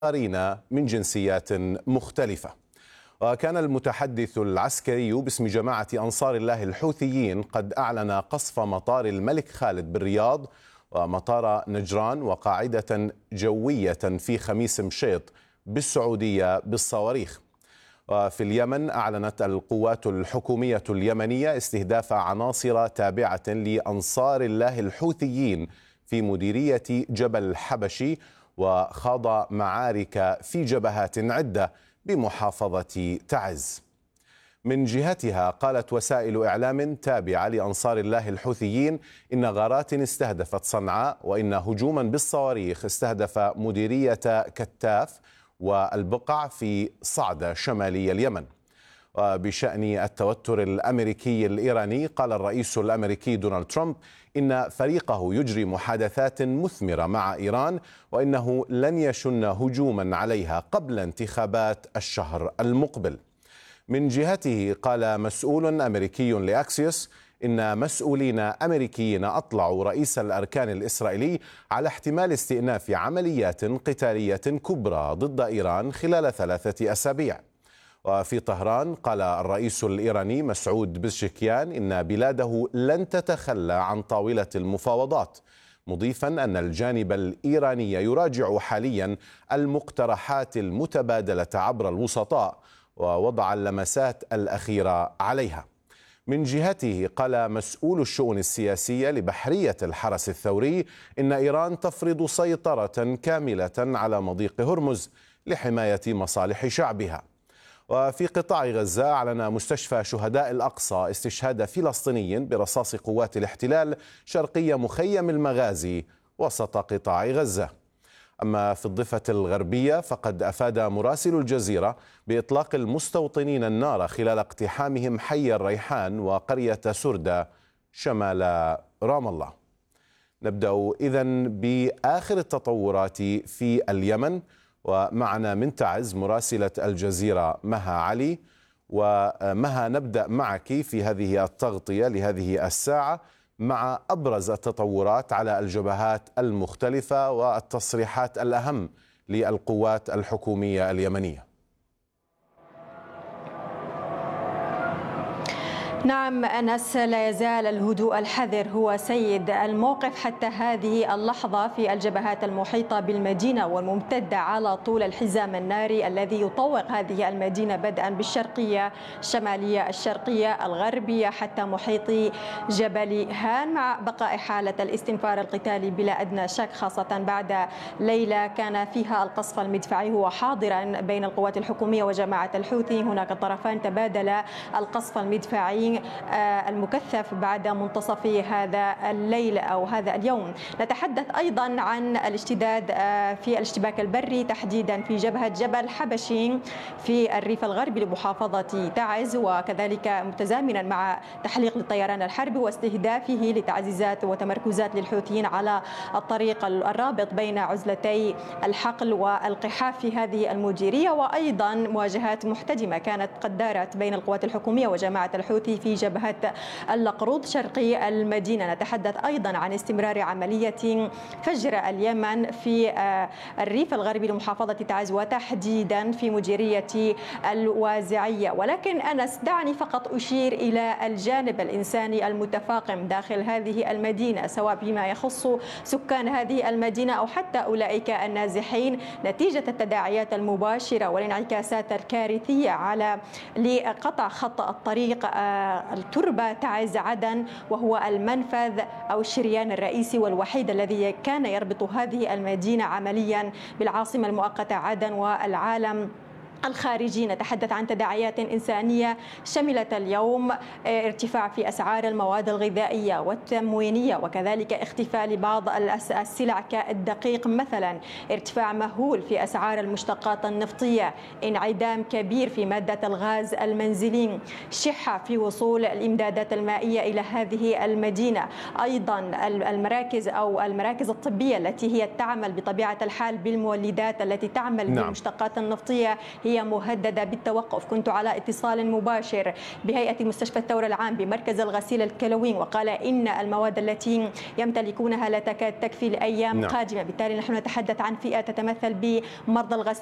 آخرين من جنسيات مختلفة. وكان المتحدث العسكري باسم جماعة أنصار الله الحوثيين قد أعلن قصف مطار الملك خالد بالرياض ومطار نجران وقاعدة جوية في خميس مشيط بالسعودية بالصواريخ. وفي اليمن أعلنت القوات الحكومية اليمنية استهداف عناصر تابعة لأنصار الله الحوثيين في مديرية جبل الحبشي، وخاض معارك في جبهات عدة بمحافظة تعز. من جهتها قالت وسائل إعلام تابعة لأنصار الله الحوثيين إن غارات استهدفت صنعاء، وإن هجوما بالصواريخ استهدف مديرية كتاف والبقع في صعدة شمالي اليمن. وبشأن التوتر الأمريكي الإيراني قال الرئيس الأمريكي دونالد ترامب إن فريقه يجري محادثات مثمرة مع إيران، وإنه لن يشن هجوما عليها قبل انتخابات الشهر المقبل. من جهته قال مسؤول أمريكي لأكسيوس إن مسؤولين أمريكيين أطلعوا رئيس الأركان الإسرائيلي على احتمال استئناف عمليات قتالية كبرى ضد إيران خلال 3 أسابيع. وفي طهران قال الرئيس الإيراني مسعود بزشكيان إن بلاده لن تتخلى عن طاولة المفاوضات، مضيفا أن الجانب الإيراني يراجع حاليا المقترحات المتبادلة عبر الوسطاء ووضع اللمسات الأخيرة عليها. من جهته قال مسؤول الشؤون السياسية لبحرية الحرس الثوري إن إيران تفرض سيطرة كاملة على مضيق هرمز لحماية مصالح شعبها. وفي قطاع غزة أعلن مستشفى شهداء الأقصى استشهاد فلسطيني برصاص قوات الاحتلال شرقي مخيم المغازي وسط قطاع غزة. أما في الضفة الغربية فقد أفاد مراسل الجزيرة بإطلاق المستوطنين النار خلال اقتحامهم حي الريحان وقرية سردة شمال رام الله. نبدأ إذن بآخر التطورات في اليمن، ومعنا من تعز مراسلة الجزيرة مها علي. ومها، نبدأ معك في هذه التغطية لهذه الساعة مع أبرز التطورات على الجبهات المختلفة والتصريحات الأهم للقوات الحكومية اليمنية. نعم أنس، لا يزال الهدوء الحذر هو سيد الموقف حتى هذه اللحظة في الجبهات المحيطة بالمدينة والممتدة على طول الحزام الناري الذي يطوق هذه المدينة بدءا بالشرقية الشمالية الشرقية الغربية حتى محيط جبل هان، مع بقاء حالة الاستنفار القتالي بلا أدنى شك، خاصة بعد ليلة كان فيها القصف المدفعي هو حاضرا بين القوات الحكومية وجماعة الحوثي. هناك الطرفان تبادلا القصف المدفعي المكثف بعد منتصف هذا الليل أو هذا اليوم. نتحدث أيضا عن الاشتداد في الاشتباك البري تحديدا في جبهة جبل حبشي في الريف الغربي لمحافظة تعز، وكذلك متزامنا مع تحليق للطيران الحربي واستهدافه لتعزيزات وتمركزات للحوثيين على الطريق الرابط بين عزلتي الحقل والقحاف في هذه المديرية. وأيضا مواجهات محتدمة كانت قد دارت بين القوات الحكومية وجماعة الحوثي في جبهة اللقروط شرقي المدينة. نتحدث أيضا عن استمرار عملية فجر اليمن في الريف الغربي لمحافظة تعز وتحديدا في مديرية الوازعية. ولكن أنس، دعني فقط أشير إلى الجانب الإنساني المتفاقم داخل هذه المدينة، سواء بما يخص سكان هذه المدينة أو حتى أولئك النازحين نتيجة التداعيات المباشرة والانعكاسات الكارثية على لقطع خط الطريق التربة تعز عدن، وهو المنفذ أو الشريان الرئيسي والوحيد الذي كان يربط هذه المدينة عمليا بالعاصمة المؤقتة عدن والعالم الخارجي. نتحدث عن تداعيات إنسانية شملت اليوم ارتفاع في أسعار المواد الغذائية والتموينية، وكذلك اختفاء لبعض السلع كالدقيق مثلا، ارتفاع مهول في أسعار المشتقات النفطية، انعدام كبير في مادة الغاز المنزلي، شحة في وصول الإمدادات المائية إلى هذه المدينة. أيضا المراكز الطبية التي هي تعمل بطبيعة الحال بالمولدات التي تعمل بالمشتقات النفطية هي وهي مهددة بالتوقف. كنت على اتصال مباشر بهيئة مستشفى الثورة العام بمركز الغسيل الكلوين، وقال إن المواد التي يمتلكونها لا تكاد تكفي لأيام قادمة. بالتالي نحن نتحدث عن فئة تتمثل بمرضى الغسيل